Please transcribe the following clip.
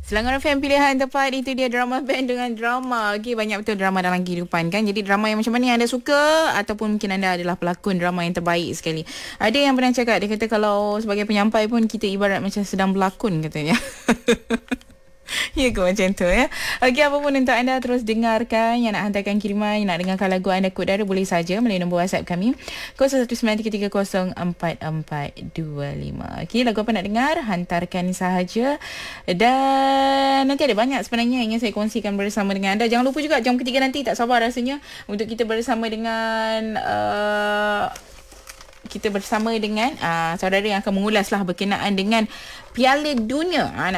Selangor FM pilihan tepat. Itu dia drama band dengan drama. Okey, banyak betul drama dalam kehidupan kan. Jadi drama yang macam mana yang anda suka, ataupun mungkin anda adalah pelakon drama yang terbaik sekali. Ada yang pernah cakap, dia kata kalau sebagai penyampai pun kita ibarat macam sedang berlakon katanya. Ya ke macam tu ya. Okey, apa pun untuk anda terus dengarkan. Yang nak hantarkan kiriman, yang nak dengarkan lagu anda kod dara, boleh saja melalui nombor WhatsApp kami 0193304425. Okey, lagu apa nak dengar, hantarkan sahaja. Dan nanti ada banyak sebenarnya yang ingin saya kongsikan bersama dengan anda. Jangan lupa juga jam ketiga nanti, tak sabar rasanya untuk kita bersama dengan saudara yang akan mengulaslah berkenaan dengan Piala Dunia.